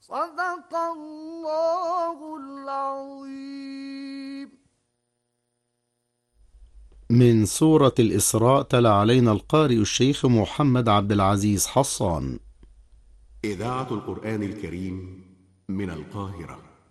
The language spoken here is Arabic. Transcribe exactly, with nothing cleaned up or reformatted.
صدق الله العظيم. من سورة الإسراء تلا علينا القارئ الشيخ محمد عبد العزيز حصان. إذاعة القرآن الكريم من القاهرة.